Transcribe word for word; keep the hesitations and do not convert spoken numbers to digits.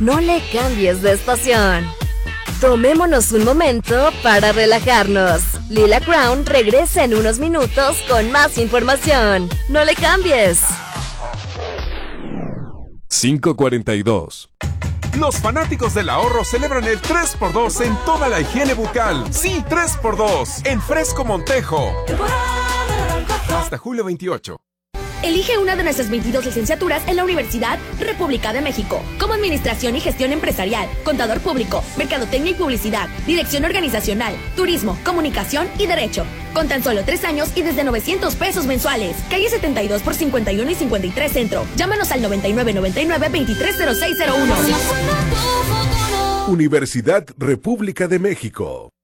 No le cambies de estación. Tomémonos un momento para relajarnos. Lila Crown regresa en unos minutos con más información. No le cambies. cinco cuarenta y dos. Los fanáticos del ahorro celebran el tres por dos en toda la higiene bucal. Sí, tres por dos en Fresco Montejo. Hasta julio veintiocho. Elige una de nuestras veintidós licenciaturas en la Universidad República de México, como Administración y Gestión Empresarial, Contador Público, Mercadotecnia y Publicidad, Dirección Organizacional, Turismo, Comunicación y Derecho. Con tan solo tres años y desde novecientos pesos mensuales. Calle setenta y dos por cincuenta y uno y cincuenta y tres Centro. Llámanos al noventa y nueve noventa y nueve veintitrés cero seis cero uno. Universidad República de México.